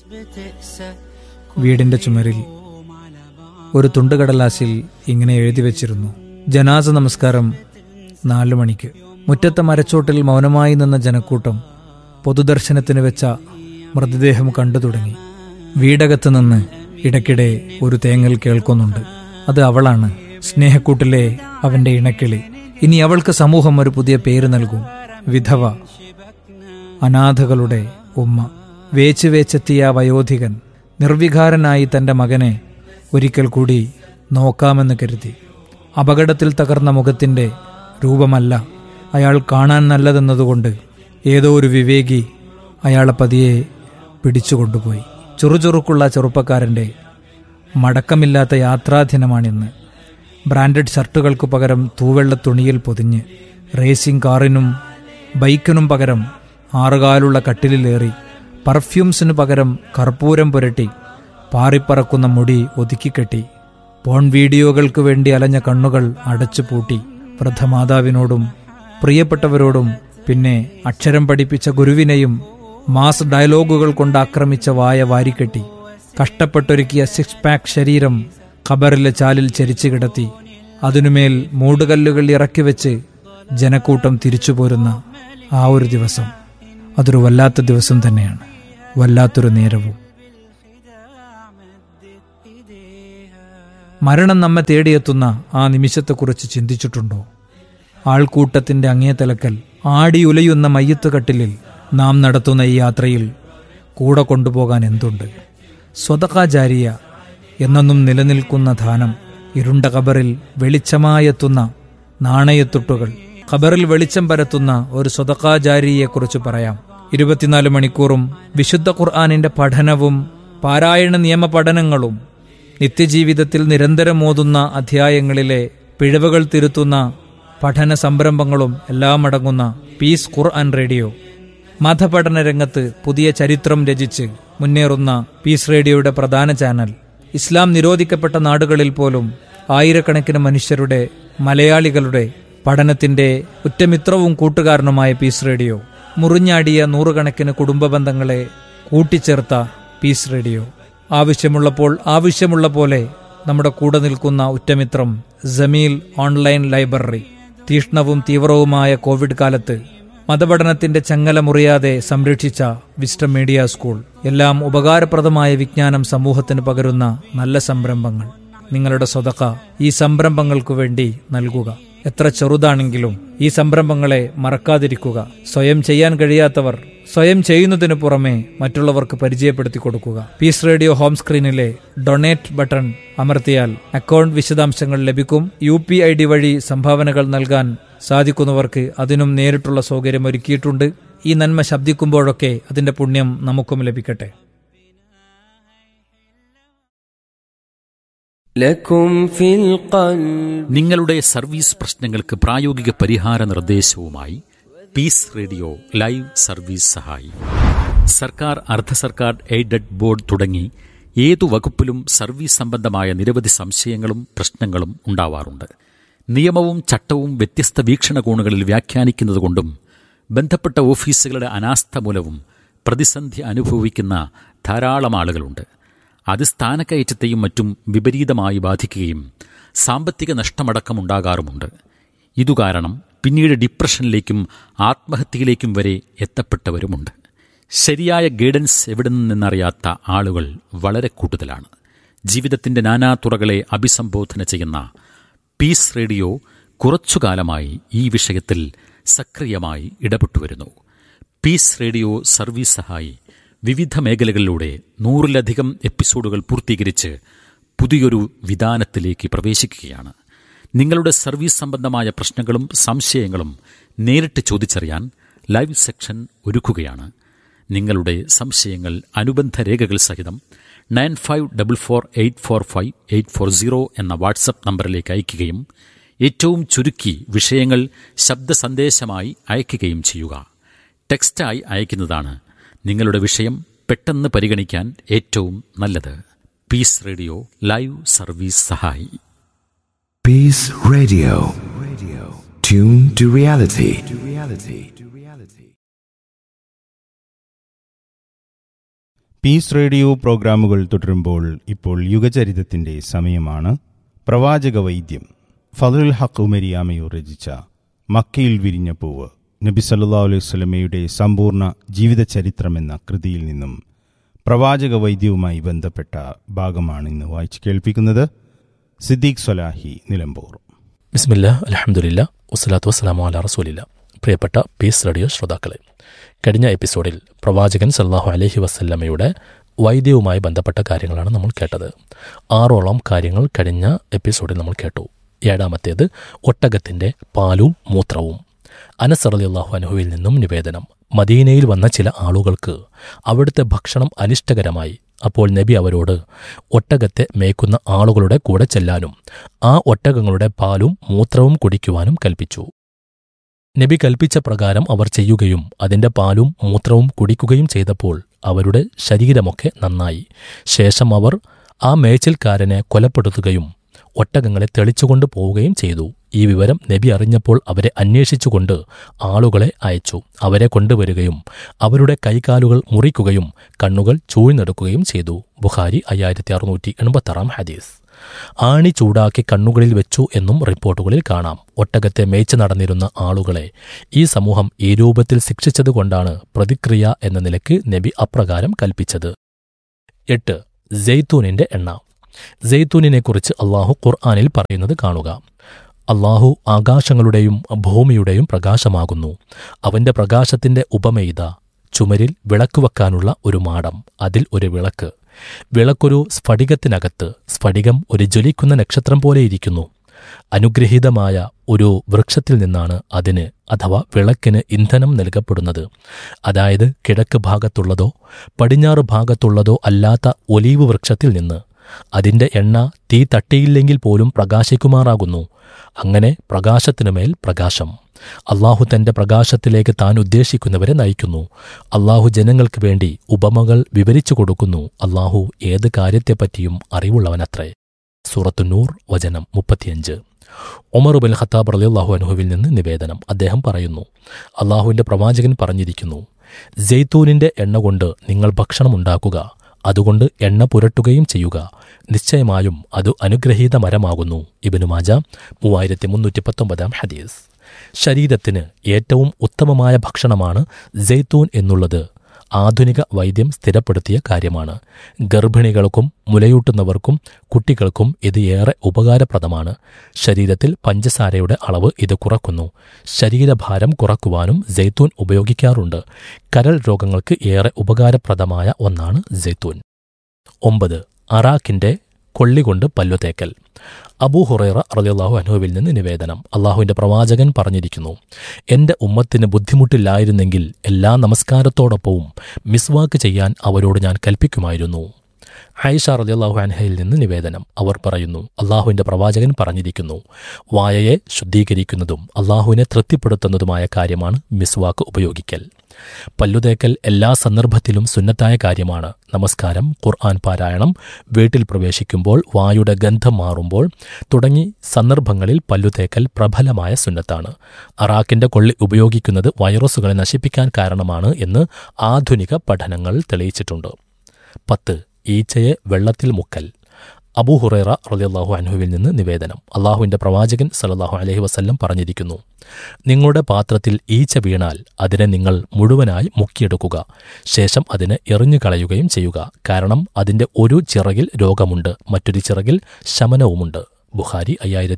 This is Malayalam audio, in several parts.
വീടിന്റെ ചുമരിൽ ഒരു തുണ്ടുകടലാസിൽ ഇങ്ങനെ എഴുതി വച്ചിരുന്നു: ജനാസ നമസ്കാരം 4 മണിക്ക്. മുറ്റത്തെ മരച്ചോട്ടിൽ മൗനമായി നിന്ന ജനക്കൂട്ടം പൊതുദർശനത്തിന് വെച്ച മൃതദേഹം കണ്ടു തുടങ്ങി. വീടകത്ത് നിന്ന് ഇടയ്ക്കിടെ ഒരു തേങ്ങൽ കേൾക്കുന്നുണ്ട്. അത് അവളാണ്, സ്നേഹക്കൂട്ടിലെ അവന്റെ ഇണക്കിളി. ഇനി അവൾക്ക് സമൂഹം ഒരു പുതിയ പേര് നൽകും: വിധവ, അനാഥകളുടെ ഉമ്മ. വേച്ച് വേച്ചെത്തിയ വയോധികൻ നിർവികാരനായി തന്റെ മകനെ ഒരിക്കൽ കൂടി നോക്കാമെന്ന് കരുതി. അപകടത്തിൽ തകർന്ന മുഖത്തിന്റെ രൂപമല്ല അയാൾ കാണാൻ നല്ലതെന്നതുകൊണ്ട് ഏതോ ഒരു വിവേകി അയാളെ പതിയെ പിടിച്ചുകൊണ്ടുപോയി. ചുറുചുറുക്കുള്ള ചെറുപ്പക്കാരന്റെ മടക്കമില്ലാത്ത യാത്രാദിനമാണിന്ന്. ബ്രാൻഡഡ് ഷർട്ടുകൾക്ക് പകരം തൂവെള്ള തുണിയിൽ പൊതിഞ്ഞ്, റേസിംഗ് കാറിനും ബൈക്കിനും പകരം 6 കാലുള്ള കട്ടിലിലേറി, പെർഫ്യൂംസിനു പകരം കർപ്പൂരം പുരട്ടി, പാറിപ്പറക്കുന്ന മുടി ഒതുക്കിക്കെട്ടി, പോൺ വീഡിയോകൾക്ക് വേണ്ടി അലഞ്ഞ കണ്ണുകൾ അടച്ചുപൂട്ടി, വൃദ്ധമാതാവിനോടും പ്രിയപ്പെട്ടവരോടും പിന്നെ അക്ഷരം പഠിപ്പിച്ച ഗുരുവിനെയും മാസ് ഡയലോഗുകൾ കൊണ്ട് ആക്രമിച്ച വായ വാരിക്കെട്ടി, കഷ്ടപ്പെട്ടൊരുക്കിയ 6 പാക്ക് ശരീരം ഖബറിലെ ചാലിൽ ചരിച്ചു കിടത്തി, അതിനുമേൽ മൂടുകല്ലുകൾ ഇറക്കിവെച്ച് ജനക്കൂട്ടം തിരിച്ചു പോരുന്ന ആ ഒരു ദിവസം, അതൊരു വല്ലാത്ത ദിവസം തന്നെയാണ്, വല്ലാത്തൊരു നേരവും. മരണം നമ്മെ തേടിയെത്തുന്ന ആ നിമിഷത്തെക്കുറിച്ച് ചിന്തിച്ചിട്ടുണ്ടോ? ആൾക്കൂട്ടത്തിന്റെ അങ്ങേ തലക്കൽ ആടിയുലയുന്ന മയ്യത്തുകട്ടിലിൽ നാം നടത്തുന്ന ഈ യാത്രയിൽ കൂടെ കൊണ്ടുപോകാൻ എന്തുണ്ട്? സ്വതഖ ജാരിയ, എന്നെന്നും നിലനിൽക്കുന്ന ദാനം. ഇരുണ്ട ഖബറിൽ വെളിച്ചമായെത്തുന്ന നാണയത്തുട്ടുകൾ. ഖബറിൽ വെളിച്ചം പരത്തുന്ന ഒരു സ്വതഖ ജാരിയെക്കുറിച്ച് പറയാം. 24 മണിക്കൂറും വിശുദ്ധ ഖുർആനിന്റെ പഠനവും പാരായണ നിയമ പഠനങ്ങളും നിത്യജീവിതത്തിൽ നിരന്തരം ഓതുന്ന അധ്യായങ്ങളിലെ പിഴവുകൾ തിരുത്തുന്ന പഠന സംരംഭങ്ങളും എല്ലാം അടങ്ങുന്ന പീസ് ഖുർആൻ റേഡിയോ. മതപഠന രംഗത്ത് പുതിയ ചരിത്രം രചിച്ച് മുന്നേറുന്ന പീസ് റേഡിയോയുടെ പ്രധാന ചാനൽ. ഇസ്ലാം നിരോധിക്കപ്പെട്ട നാടുകളിൽ പോലും ആയിരക്കണക്കിന് മനുഷ്യരുടെ, മലയാളികളുടെ പഠനത്തിന്റെ ഉറ്റമിത്രവും കൂട്ടുകാരനുമായ പീസ് റേഡിയോ. മുറിഞ്ഞാടിയ 100 കണക്കിന് കുടുംബ ബന്ധങ്ങളെ കൂട്ടിച്ചേർത്ത പീസ് റേഡിയോ. ആവശ്യമുള്ളപ്പോൾ ആവശ്യമുള്ള പോലെ നമ്മുടെ കൂടെ നിൽക്കുന്ന ഉറ്റമിത്രം ജമീൽ ഓൺലൈൻ ലൈബ്രറി. തീഷ്ണവും തീവ്രവുമായ കോവിഡ് കാലത്ത് മതപഠനത്തിന്റെ ചങ്ങല മുറിയാതെ സംരക്ഷിച്ച വിസ്റ്റം മീഡിയ സ്കൂൾ. എല്ലാം ഉപകാരപ്രദമായ വിജ്ഞാനം സമൂഹത്തിന് പകരുന്ന നല്ല സംരംഭങ്ങൾ. നിങ്ങളുടെ സ്വതഖ ഈ സംരംഭങ്ങൾക്കു വേണ്ടി നൽകുക. എത്ര ചെറുതാണെങ്കിലും ഈ സംരംഭങ്ങളെ മറക്കാതിരിക്കുക. സ്വയം ചെയ്യാൻ കഴിയാത്തവർ സ്വയം ചെയ്യുന്നതിനു പുറമെ മറ്റുള്ളവർക്ക് പരിചയപ്പെടുത്തി കൊടുക്കുക. Piece radio home സ്ക്രീനിലെ donate button അമർത്തിയാൽ അക്കൗണ്ട് വിശദാംശങ്ങൾ ലഭിക്കും. UPID വഴി സംഭാവനകൾ നൽകാൻ സാധിക്കുന്നവർക്ക് അതിനും നേരിട്ടുള്ള സൗകര്യം ഒരുക്കിയിട്ടുണ്ട്. ഈ നന്മ ശബ്ദിക്കുമ്പോഴൊക്കെ അതിന്റെ പുണ്യം നമുക്കും ലഭിക്കട്ടെ. നിങ്ങളുടെ സർവീസ് പ്രശ്നങ്ങൾക്ക് പ്രായോഗിക പരിഹാര നിർദ്ദേശവുമായി പീസ് റേഡിയോ ലൈവ് സർവീസ് സഹായി. സർക്കാർ, അർദ്ധ സർക്കാർ, എയ്ഡഡ് ബോർഡ് തുടങ്ങി ഏതു വകുപ്പിലും സർവീസ് സംബന്ധമായ നിരവധി സംശയങ്ങളും പ്രശ്നങ്ങളും ഉണ്ടാവാറുണ്ട്. നിയമവും ചട്ടവും വ്യത്യസ്ത വീക്ഷണകോണുകളിൽ വ്യാഖ്യാനിക്കുന്നതുകൊണ്ടും ബന്ധപ്പെട്ട ഓഫീസുകളുടെ അനാസ്ഥ മൂലവും പ്രതിസന്ധി അനുഭവിക്കുന്ന ധാരാളം ആളുകളുണ്ട്. അത് സ്ഥാനക്കയറ്റത്തെയും മറ്റും വിപരീതമായി ബാധിക്കുകയും സാമ്പത്തിക നഷ്ടമടക്കമുണ്ടാകാറുമുണ്ട്. ഇതുകാരണം പിന്നീട് ഡിപ്രഷനിലേക്കും ആത്മഹത്യയിലേക്കും വരെ എത്തപ്പെട്ടവരുമുണ്ട്. ശരിയായ ഗൈഡൻസ് എവിടെ നിന്നറിയാത്ത ആളുകൾ വളരെ കൂടുതലാണ്. ജീവിതത്തിന്റെ നാനാതുറകളെ അഭിസംബോധന ചെയ്യുന്ന പീസ് റേഡിയോ കുറച്ചുകാലമായി ഈ വിഷയത്തിൽ സക്രിയമായി ഇടപെട്ടുവരുന്നു. പീസ് റേഡിയോ സർവീസ് സഹായി വിവിധ മേഖലകളിലൂടെ 100-ലധികം എപ്പിസോഡുകൾ പൂർത്തീകരിച്ച് പുതിയൊരു വിധാനത്തിലേക്ക് പ്രവേശിക്കുകയാണ്. നിങ്ങളുടെ സർവീസ് സംബന്ധമായ പ്രശ്നങ്ങളും സംശയങ്ങളും നേരിട്ട് ചോദിച്ചറിയാൻ ലൈവ് സെക്ഷൻ ഒരുക്കുകയാണ്. നിങ്ങളുടെ സംശയങ്ങൾ അനുബന്ധ രേഖകൾ സഹിതം 9544845840 എന്ന വാട്സപ്പ് നമ്പറിലേക്ക് അയയ്ക്കുകയും ഏറ്റവും ചുരുക്കി വിഷയങ്ങൾ ശബ്ദ സന്ദേശമായി അയയ്ക്കുകയും ചെയ്യുക. ടെക്സ്റ്റായി അയയ്ക്കുന്നതാണ് നിങ്ങളുടെ വിഷയം പെട്ടെന്ന് പരിഗണിക്കാൻ ഏറ്റവും നല്ലത്. പീസ് റേഡിയോ ലൈവ് സർവീസ് സഹായി. Peace Radio. Tune to reality. Piece radio പ്രോഗ്രാമുകൾ തുടരുമ്പോൾ ഇപ്പോൾ യുഗചരിതത്തിന്റെ സമയമാണ്. പ്രവാചക വൈദ്യം ഫളുൽ ഹഖ് ഉമരിയാമയൂർ രചിച്ച മക്കയിൽ വിരിഞ്ഞ പൂവ്, നബി സല്ലല്ലാഹു അലൈഹി വസല്ലമയുടെ സമ്പൂർണ്ണ ജീവിതചരിത്രം എന്ന കൃതിയിൽ നിന്നും പ്രവാചക വൈദ്യവുമായി ബന്ധപ്പെട്ട ഭാഗമാണ് ഇന്ന് വായിച്ചു കേൾപ്പിക്കുന്നത്. സിദ്ദീഖ് സ്വലാഹി, നിലമ്പൂർ. ബിസ്മില്ലാഹ്, അൽഹംദുലില്ലാഹ്, വസ്സലാത്തു വസ്സലാമു അലാ റസൂലില്ലാഹ്. പ്രിയപ്പെട്ട പീസ് റേഡിയോ ശ്രോതാക്കളെ, കഴിഞ്ഞ എപ്പിസോഡിൽ പ്രവാചകൻ സല്ലല്ലാഹു അലൈഹി വസല്ലമയുടെ വൈദ്യവുമായി ബന്ധപ്പെട്ട കാര്യങ്ങളാണ് നമ്മൾ കേട്ടത്. 6ഓളം കാര്യങ്ങൾ കഴിഞ്ഞ എപ്പിസോഡിൽ നമ്മൾ കേട്ടു. 7ാമത്തേത് ഒട്ടകത്തിൻ്റെ പാലും മൂത്രവും. അനസ് റളിയല്ലാഹു അൻഹുവിൽ നിന്നും നിവേദനം, മദീനയിൽ വന്ന ചില ആളുകൾക്ക് അവിടുത്തെ ഭക്ഷണം അനിഷ്ടകരമായി. അപ്പോൾ നബി അവരോട് ഒട്ടകത്തെ മേയ്ക്കുന്ന ആളുകളുടെ കൂടെ ചെല്ലാനും ആ ഒട്ടകങ്ങളുടെ പാലും മൂത്രവും കുടിക്കുവാനും കൽപ്പിച്ചു. നബി കൽപ്പിച്ച പ്രകാരം അവർ ചെയ്യുകയും അതിൻ്റെ പാലും മൂത്രവും കുടിക്കുകയും ചെയ്തപ്പോൾ അവരുടെ ശരീരമൊക്കെ നന്നായി. ശേഷം അവർ ആ മേച്ചിൽക്കാരനെ കൊലപ്പെടുത്തുകയും ഒട്ടകങ്ങളെ തെളിച്ചുകൊണ്ട് പോവുകയും ചെയ്തു. ഈ വിവരം നബി അറിഞ്ഞപ്പോൾ അവരെ അന്വേഷിച്ചുകൊണ്ട് ആളുകളെ അയച്ചു. അവരെ കൊണ്ടുവരികയും അവരുടെ കൈകാലുകൾ മുറിക്കുകയും കണ്ണുകൾ ചൂഴ്ന്നെടുക്കുകയും ചെയ്തു. ബുഖാരി 5686 ഹദീസ്. ആണി ചൂടാക്കി കണ്ണുകളിൽ വെച്ചു എന്നും റിപ്പോർട്ടുകളിൽ കാണാം. ഒട്ടകത്തെ മേച്ച് നടന്നിരുന്ന ആളുകളെ ഈ സമൂഹം ഈ രൂപത്തിൽ ശിക്ഷിച്ചതുകൊണ്ടാണ് പ്രതിക്രിയ എന്ന നിലയ്ക്ക് നബി അപ്രകാരം കൽപ്പിച്ചത്. 8. ജെയ്ത്തൂനിന്റെ എണ്ണ. ജെയ്ത്തൂനിനെക്കുറിച്ച് അള്ളാഹു ഖുർആനിൽ പറയുന്നത് കാണുക. അള്ളാഹു ആകാശങ്ങളുടെയും ഭൂമിയുടെയും പ്രകാശമാകുന്നു. അവന്റെ പ്രകാശത്തിന്റെ ഉപമയിത ചുമരിൽ വിളക്ക് വെക്കാനുള്ള ഒരു മാടം, അതിൽ ഒരു വിളക്ക്. വിളക്കൊരു സ്ഫടികത്തിനകത്ത്, സ്ഫടികം ഒരു ജ്വലിക്കുന്ന നക്ഷത്രം പോലെയിരിക്കുന്നു. അനുഗ്രഹീതമായ ഒരു വൃക്ഷത്തിൽ നിന്നാണ് അതിന് അഥവാ വിളക്കിന് ഇന്ധനം നൽകപ്പെടുന്നത്. അതായത് കിഴക്ക് ഭാഗത്തുള്ളതോ പടിഞ്ഞാറ് ഭാഗത്തുള്ളതോ അല്ലാത്ത ഒലീവ് വൃക്ഷത്തിൽ നിന്ന്. അതിൻ്റെ എണ്ണ തീ തട്ടിയില്ലെങ്കിൽ പോലും പ്രകാശിക്കുമാറാകുന്നു. അങ്ങനെ പ്രകാശത്തിനുമേൽ പ്രകാശം. അള്ളാഹു തന്റെ പ്രകാശത്തിലേക്ക് താൻ ഉദ്ദേശിക്കുന്നവരെ നയിക്കുന്നു. അള്ളാഹു ജനങ്ങൾക്ക് വേണ്ടി ഉപമകൾ വിവരിച്ചു കൊടുക്കുന്നു. അള്ളാഹു ഏത് കാര്യത്തെപ്പറ്റിയും അറിവുള്ളവനത്രേ. സൂറത്തു നൂർ വചനം 35. ഉമർ ബിൻ ഖത്താബ് റളിയല്ലാഹു അൻഹുവിൽ നിന്ന് നിവേദനം, അദ്ദേഹം പറയുന്നു, അള്ളാഹുവിന്റെ പ്രവാചകൻ പറഞ്ഞിരിക്കുന്നു, ജെയ്ത്തൂനിന്റെ എണ്ണ കൊണ്ട് നിങ്ങൾ ഭക്ഷണം ഉണ്ടാക്കുക, അതുകൊണ്ട് എണ്ണ പുരട്ടുകയും ചെയ്യുക. നിശ്ചയമായും അത് അനുഗ്രഹീത മരമാകുന്നു. ഇബ്നു മാജ 3319 ഹദീസ്. ശരീരത്തിന് ഏറ്റവും ഉത്തമമായ ഭക്ഷണമാണ് ജെയ്ത്തൂൻ എന്നുള്ളത് ആധുനിക വൈദ്യം സ്ഥിരപ്പെടുത്തിയ കാര്യമാണ്. ഗർഭിണികൾക്കും മുലയൂട്ടുന്നവർക്കും കുട്ടികൾക്കും ഇത് ഏറെ ഉപകാരപ്രദമാണ്. ശരീരത്തിൽ പഞ്ചസാരയുടെ അളവ് ഇത് കുറക്കുന്നു. ശരീരഭാരം കുറക്കുവാനും ജെയ്ത്തൂൻ ഉപയോഗിക്കാറുണ്ട്. കരൾ രോഗങ്ങൾക്ക് ഏറെ ഉപകാരപ്രദമായ ഒന്നാണ് ജെയ്ത്തൂൻ. 9. അറാഖിന്റെ കൊള്ളികൊണ്ട് പല്ലുതേക്കൽ. അബൂ ഹുറൈറ റളിയല്ലാഹു അൻഹുവിൽ നിന്ന് നിവേദനം, അള്ളാഹുവിന്റെ പ്രവാചകൻ പറഞ്ഞിരിക്കുന്നു, എന്റെ ഉമ്മത്തിന് ബുദ്ധിമുട്ടില്ലായിരുന്നെങ്കിൽ എല്ലാ നമസ്കാരത്തോടൊപ്പവും മിസ്വാക്ക് ചെയ്യാൻ അവരോട് ഞാൻ കൽപ്പിക്കുമായിരുന്നു. ആയിഷ റളിയല്ലാഹു അൻഹയിൽ നിന്ന് നിവേദനം, അവർ പറയുന്നു, അള്ളാഹുവിന്റെ പ്രവാചകൻ പറഞ്ഞിരിക്കുന്നു, വായയെ ശുദ്ധീകരിക്കുന്നതും അള്ളാഹുവിനെ തൃപ്തിപ്പെടുത്തുന്നതുമായ കാര്യമാണ് മിസ്വാക്ക് ഉപയോഗിക്കൽ. പല്ലുതേക്കൽ എല്ലാ സന്ദർഭത്തിലും സുന്നത്തായ കാര്യമാണ്. നമസ്കാരം, ഖുർആൻ പാരായണം, വീട്ടിൽ പ്രവേശിക്കുമ്പോൾ, വായുടെ ഗന്ധം മാറുമ്പോൾ തുടങ്ങി സന്ദർഭങ്ങളിൽ പല്ലുതേക്കൽ പ്രബലമായ സുന്നത്താണ്. അറാഖിന്റെ കൊള്ളി ഉപയോഗിക്കുന്നത് വൈറസുകളെ നശിപ്പിക്കാൻ കാരണമാണ് എന്ന് ആധുനിക പഠനങ്ങൾ തെളിയിച്ചിട്ടുണ്ട്. 10. ഈച്ചയെ വെള്ളത്തിൽ മുക്കൽ. അബൂ ഹുറൈറ റളിയല്ലാഹു അൻഹുവിൽ നിന്ന് നിവേദനം, അള്ളാഹുവിന്റെ പ്രവാചകൻ സല്ലല്ലാഹു അലൈഹി വസല്ലം പറഞ്ഞിരിക്കുന്നു, നിങ്ങളുടെ പാത്രത്തിൽ ഈച്ച വീണാൽ അതിനെ നിങ്ങൾ മുഴുവനായി മുക്കിയെടുക്കുക. ശേഷം അതിനെ എറിഞ്ഞുകളയുകയും ചെയ്യുക. കാരണം അതിന്റെ ഒരു ചിറകിൽ രോഗമുണ്ട്, മറ്റൊരു ചിറകിൽ ശമനവുമുണ്ട്. ബുഖാരി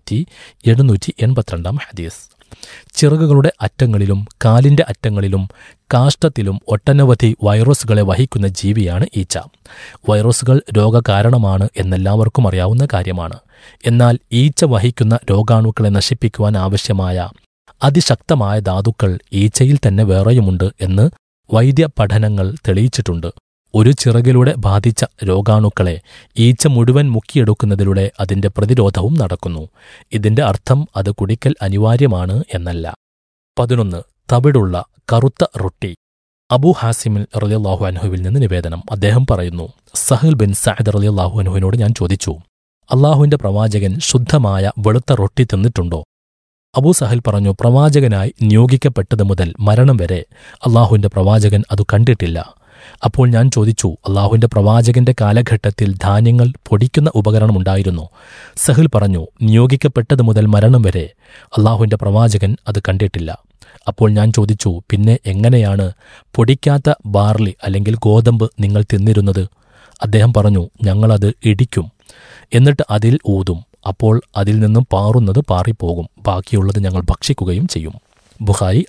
5782 ഹദീസ്. ചിറകുകളുടെ അറ്റങ്ങളിലും കാലിന്റെ അറ്റങ്ങളിലും കാഷ്ടത്തിലും ഒട്ടനവധി വൈറസുകളെ വഹിക്കുന്ന ജീവിയാണ് ഈച്ച. വൈറസുകൾ രോഗകാരണമാണ് എന്നെല്ലാവർക്കും അറിയാവുന്ന കാര്യമാണ്. എന്നാൽ ഈച്ച വഹിക്കുന്ന രോഗാണുക്കളെ നശിപ്പിക്കുവാൻ ആവശ്യമായ അതിശക്തമായ ധാതുക്കൾ ഈച്ചയിൽ തന്നെ വേറെയുമുണ്ട് എന്ന് വൈദ്യ പഠനങ്ങൾ തെളിയിച്ചിട്ടുണ്ട്. ഒരു ചിറകിലൂടെ ബാധിച്ച രോഗാണുക്കളെ ഈച്ച മുഴുവൻ മുക്കിയെടുക്കുന്നതിലൂടെ അതിന്റെ പ്രതിരോധവും നടക്കുന്നു. ഇതിന്റെ അർത്ഥം അത് കുടിക്കൽ അനിവാര്യമാണ് എന്നല്ല. 11. തവിടുള്ള കറുത്ത റൊട്ടി. അബൂ ഹാസിമിൽ റളിയല്ലാഹു അൻഹുവിൽ നിന്ന് നിവേദനം, അദ്ദേഹം പറയുന്നു, സഹൽ ബിൻ സഅദ് റളിയല്ലാഹു അൻഹുവിനോട് ഞാൻ ചോദിച്ചു, അള്ളാഹുവിന്റെ പ്രവാചകൻ ശുദ്ധമായ വെളുത്ത റൊട്ടി തിന്നിട്ടുണ്ടോ? അബൂ സഹൽ പറഞ്ഞു, പ്രവാചകനായി നിയോഗിക്കപ്പെട്ടതു മുതൽ മരണം വരെ അള്ളാഹുവിന്റെ പ്രവാചകൻ അതു കണ്ടിട്ടില്ല. അപ്പോൾ ഞാൻ ചോദിച്ചു, അള്ളാഹുവിന്റെ പ്രവാചകന്റെ കാലഘട്ടത്തിൽ ധാന്യങ്ങൾ പൊടിക്കുന്ന ഉപകരണമുണ്ടായിരുന്നോ? സഹൽ പറഞ്ഞു, നിയോഗിക്കപ്പെട്ടത് മുതൽ മരണം വരെ അള്ളാഹുവിന്റെ പ്രവാചകൻ അത് കണ്ടിട്ടില്ല. അപ്പോൾ ഞാൻ ചോദിച്ചു, പിന്നെ എങ്ങനെയാണ് പൊടിക്കാത്ത ബാർലി അല്ലെങ്കിൽ ഗോതമ്പ് നിങ്ങൾ തിന്നിരുന്നത്? അദ്ദേഹം പറഞ്ഞു, ഞങ്ങളത് ഇടിക്കും, എന്നിട്ട് അതിൽ ഊതും. അപ്പോൾ അതിൽ നിന്നും പാറുന്നത് പാറിപ്പോകും, ബാക്കിയുള്ളത് ഞങ്ങൾ ഭക്ഷിക്കുകയും ചെയ്യും. ബുഖാരി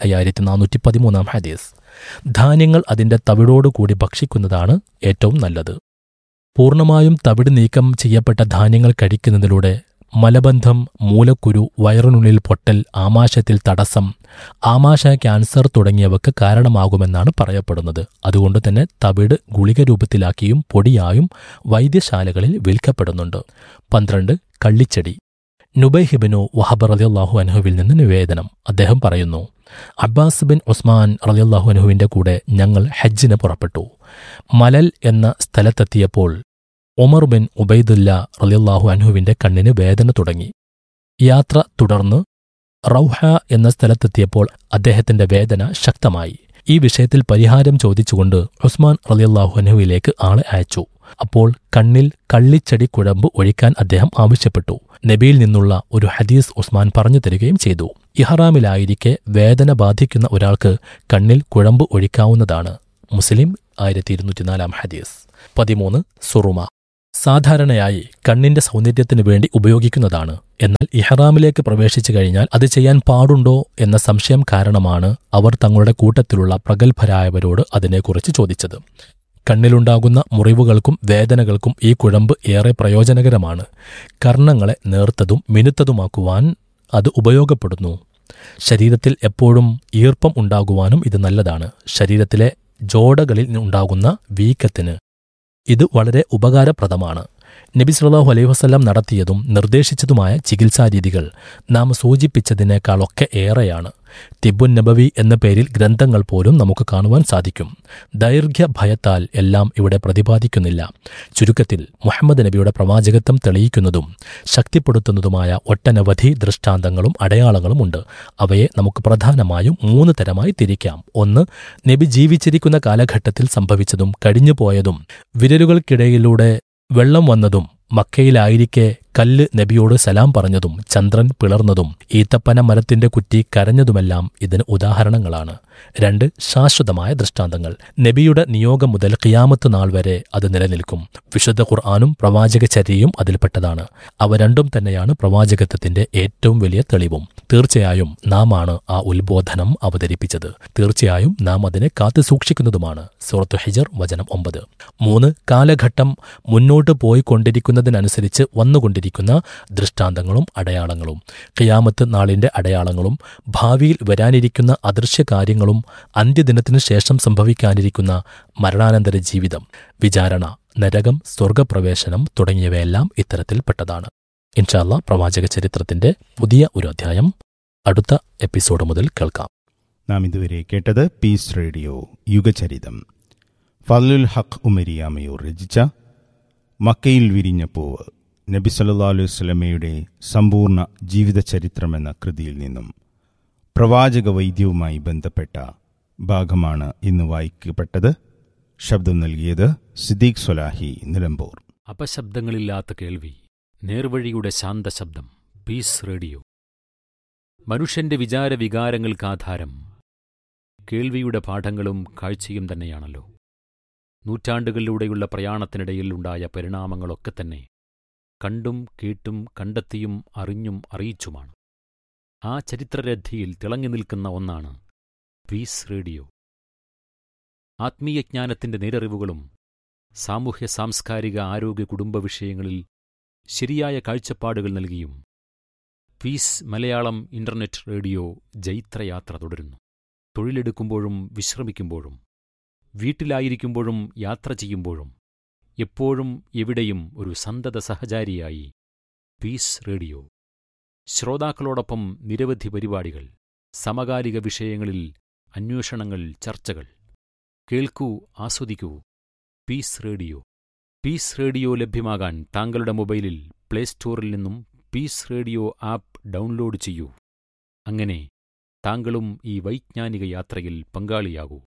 5413 ഹദീസ്. ധാന്യങ്ങൾ അതിന്റെ തവിടോടുകൂടി ഭക്ഷിക്കുന്നതാണ് ഏറ്റവും നല്ലത്. പൂർണ്ണമായും തവിട് നീക്കം ചെയ്യപ്പെട്ട ധാന്യങ്ങൾ കഴിക്കുന്നതിലൂടെ മലബന്ധം, മൂലക്കുരു, വയറിനുള്ളിൽ പൊട്ടൽ, ആമാശയത്തിൽ തടസ്സം, ആമാശയ ക്യാൻസർ തുടങ്ങിയവയ്ക്ക് കാരണമാകുമെന്നാണ് പറയപ്പെടുന്നത്. അതുകൊണ്ട് തന്നെ തവിട് ഗുളിക രൂപത്തിലാക്കിയും പൊടിയായും വൈദ്യശാലകളിൽ വിൽക്കപ്പെടുന്നുണ്ട്. 12. കള്ളിച്ചെടി. നുബൈഹിബിനു വഹബ് റളിയല്ലാഹു അൻഹുവിൽ നിന്ന് നിവേദനം. അദ്ദേഹം പറയുന്നു, അബ്ബാസ് ബിൻ ഉസ്മാൻ റളിയല്ലാഹു അൻഹുവിന്റെ കൂടെ ഞങ്ങൾ ഹജ്ജിന് പുറപ്പെട്ടു. മലൽ എന്ന സ്ഥലത്തെത്തിയപ്പോൾ ഉമർ ബിൻ ഉബൈദുല്ല റളിയല്ലാഹു അൻഹുവിന്റെ കണ്ണിന് വേദന തുടങ്ങി. യാത്ര തുടർന്ന് റൗഹ എന്ന സ്ഥലത്തെത്തിയപ്പോൾ അദ്ദേഹത്തിന്റെ വേദന ശക്തമായി. ഈ വിഷയത്തിൽ പരിഹാരം ചോദിച്ചുകൊണ്ട് ഉസ്മാൻ റളിയല്ലാഹു അൻഹുവിലേക്ക് ആളെ അയച്ചു. അപ്പോൾ കണ്ണിൽ കള്ളിച്ചെടി കുഴമ്പ് ഒഴിക്കാൻ അദ്ദേഹം ആവശ്യപ്പെട്ടു. നബിയിൽ നിന്നുള്ള ഒരു ഹദീസ് ഉസ്മാൻ പറഞ്ഞു തരികയും ചെയ്തു. ഇഹ്റാമിലായിരിക്കെ വേദന ബാധിക്കുന്ന ഒരാൾക്ക് കണ്ണിൽ കുഴമ്പ് ഒഴിക്കാവുന്നതാണ്. മുസ്ലിം 1204 ഹദീസ്. 13. സുറുമ. സാധാരണയായി കണ്ണിന്റെ സൗന്ദര്യത്തിനു വേണ്ടി ഉപയോഗിക്കുന്നതാണ്. എന്നാൽ ഇഹ്റാമിലേക്ക് പ്രവേശിച്ചു കഴിഞ്ഞാൽ അത് ചെയ്യാൻ പാടുണ്ടോ എന്ന സംശയം കാരണമാണ് അവർ തങ്ങളുടെ കൂട്ടത്തിലുള്ള പ്രഗത്ഭരായവരോട് അതിനെക്കുറിച്ച് ചോദിച്ചത്. കണ്ണിലുണ്ടാകുന്ന മുറിവുകൾക്കും വേദനകൾക്കും ഈ കുഴമ്പ് ഏറെ പ്രയോജനകരമാണ്. കർണങ്ങളെ നേർത്തതും മിനുത്തതുമാക്കുവാൻ അത് ഉപയോഗപ്പെടുന്നു. ശരീരത്തിൽ എപ്പോഴും ഈർപ്പം ഉണ്ടാകുവാനും ഇത് നല്ലതാണ്. ശരീരത്തിലെ ജോടകളിൽ ഉണ്ടാകുന്ന വീക്കത്തിന് ഇത് വളരെ ഉപകാരപ്രദമാണ്. നബി സല്ലല്ലാഹു അലൈഹി വസല്ലം നടത്തിയതും നിർദ്ദേശിച്ചതുമായ ചികിത്സാരീതികൾ നാം സൂചിപ്പിച്ചതിനേക്കാളൊക്കെ ഏറെയാണ്. തിബ്ബുൻ നബവി എന്ന പേരിൽ ഗ്രന്ഥങ്ങൾ പോലും നമുക്ക് കാണുവാൻ സാധിക്കും. ദൈർഘ്യ ഭയത്താൽ എല്ലാം ഇവിടെ പ്രതിപാദിക്കുന്നില്ല. ചുരുക്കത്തിൽ മുഹമ്മദ് നബിയുടെ പ്രവാചകത്വം തെളിയിക്കുന്നതും ശക്തിപ്പെടുത്തുന്നതുമായ ഒട്ടനവധി ദൃഷ്ടാന്തങ്ങളും അടയാളങ്ങളും ഉണ്ട്. അവയെ നമുക്ക് പ്രധാനമായും 3 തരമായി തിരിക്കാം. 1. നബി ജീവിച്ചിരിക്കുന്ന കാലഘട്ടത്തിൽ സംഭവിച്ചതും കഴിഞ്ഞുപോയതും, വിരലുകൾക്കിടയിലൂടെ വെള്ളം വന്നതും, മക്കയിലായിരിക്കെ കല്ല് നബിയോട് സലാം പറഞ്ഞതും, ചന്ദ്രൻ പിളർന്നതും, ഈത്തപ്പന മരത്തിന്റെ കുറ്റി കരഞ്ഞതുമെല്ലാം ഇതിന് ഉദാഹരണങ്ങളാണ്. 2. ശാശ്വതമായ ദൃഷ്ടാന്തങ്ങൾ. നബിയുടെ നിയോഗം മുതൽ ഖിയാമത്ത് നാൾ വരെ അത് നിലനിൽക്കും. വിശുദ്ധ ഖുർആനും പ്രവാചകചര്യയും അതിൽപ്പെട്ടതാണ്. അവ രണ്ടും തന്നെയാണ് പ്രവാചകത്വത്തിന്റെ ഏറ്റവും വലിയ തെളിവും. തീർച്ചയായും നാം ആണ് ആ ഉത്ബോധനം അവതരിപ്പിച്ചത്. തീർച്ചയായും നാം അതിനെ കാത്തുസൂക്ഷിക്കുന്നതുമാണ്. സൂറത്തു ഹിജർ വചനം 9. 3. കാലഘട്ടം മുന്നോട്ട് പോയിക്കൊണ്ടിരിക്കുന്നതിനനുസരിച്ച് വന്നുകൊണ്ടിരിക്കുന്ന ദൃഷ്ടാന്തങ്ങളും അടയാളങ്ങളും. ഖിയാമത്ത് നാളിന്റെ അടയാളങ്ങളും ഭാവിയിൽ വരാനിരിക്കുന്ന അദൃശ്യ കാര്യങ്ങളും അന്ത്യദിനത്തിനു ശേഷം സംഭവിക്കാനിരിക്കുന്ന മരണാനന്തര ജീവിതം, വിചാരണ, നരകം, സ്വർഗപ്രവേശനം തുടങ്ങിയവയെല്ലാം ഇത്തരത്തിൽപ്പെട്ടതാണ്. ഇൻഷാ അല്ലാഹ് പ്രവാചക ചരിത്രത്തിന്റെ പുതിയ ഒരു അധ്യായം അടുത്ത എപ്പിസോഡ് മുതൽ കേൾക്കാം. നാം ഇതുവരെ കേട്ടത് പീസ് റേഡിയോ യുഗചരിതം. ഫദ്ലുൽ ഹഖ് ഉമരിയാമയൂർ രചിച്ച മക്കയിൽ വിരിഞ്ഞ പൂവ്, നബി സല്ലല്ലാഹു അലൈഹി വസല്ലമയുടെ സമ്പൂർണ്ണ ജീവിതചരിത്രമെന്ന കൃതിയിൽ നിന്നും പ്രവാചക വൈദ്യവുമായി ബന്ധപ്പെട്ട ഭാഗമാണ് ഇന്ന് വായിക്കപ്പെട്ടത്. ശബ്ദം നൽകിയത് സിദ്ദീഖ് സ്വലാഹി, നിലമ്പൂർ. അപശബ്ദങ്ങളില്ലാത്ത കേൾവി, നേർവഴിയുടെ ശാന്തശബ്ദം. Piece radio. മനുഷ്യന്റെ വിചാരവികാരങ്ങൾക്കാധാരം കേൾവിയുടെ പാഠങ്ങളും കാഴ്ചയും തന്നെയാണല്ലോ. നൂറ്റാണ്ടുകളിലൂടെയുള്ള പ്രയാണത്തിനിടയിൽ ഉണ്ടായ പരിണാമങ്ങളൊക്കെ തന്നെ കണ്ടും കേട്ടും കണ്ടെത്തിയും അറിഞ്ഞും അറിയിച്ചുമാണ്. ആ ചരിത്രരഥിയിൽ തിളങ്ങി നിൽക്കുന്ന ഒന്നാണ് പീസ് റേഡിയോ. ആത്മീയജ്ഞാനത്തിന്റെ നേരറിവുകളും സാമൂഹ്യ സാംസ്കാരിക ആരോഗ്യ കുടുംബ വിഷയങ്ങളിൽ ശരിയായ കാഴ്ചപ്പാടുകൾ നൽകിയും പീസ് മലയാളം ഇന്റർനെറ്റ് റേഡിയോ ജൈത്രയാത്ര തുടരുന്നു. തൊഴിലെടുക്കുമ്പോഴും വിശ്രമിക്കുമ്പോഴും വീട്ടിലായിരിക്കുമ്പോഴും യാത്ര ചെയ്യുമ്പോഴും എപ്പോഴും എവിടെയും ഒരു സന്തത സഹചാരിയായി പീസ് റേഡിയോ. ശ്രോതാക്കളോടൊപ്പം നിരവധി പരിപാടികൾ, സമകാലിക വിഷയങ്ങളിൽ അന്വേഷണങ്ങൾ, ചർച്ചകൾ. കേൾക്കൂ, ആസ്വദിക്കൂ. Piece radio. പീസ് റേഡിയോ ലഭ്യമാകാൻ താങ്കളുടെ മൊബൈലിൽ പ്ലേ സ്റ്റോറിൽ നിന്നും പീസ് റേഡിയോ ആപ്പ് ഡൗൺലോഡ് ചെയ്യൂ. അങ്ങനെ താങ്കളും ഈ വൈജ്ഞാനിക യാത്രയിൽ പങ്കാളിയാകൂ.